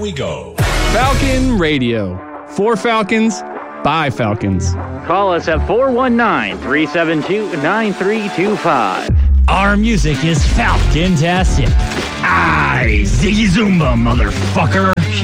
we go. Falcon Radio. For Falcons, by Falcons. Call us at 419-372-9325. Our music is Falcon-tastic. Aye, Ziggy Zoomba, motherfucker.